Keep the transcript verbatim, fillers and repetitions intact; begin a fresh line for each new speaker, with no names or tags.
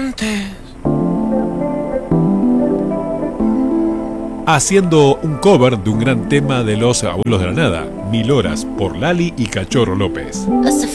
antes.
Haciendo un cover de un gran tema de los Abuelos de la Nada, Mil Horas, por Lali y Cachorro López.
Hace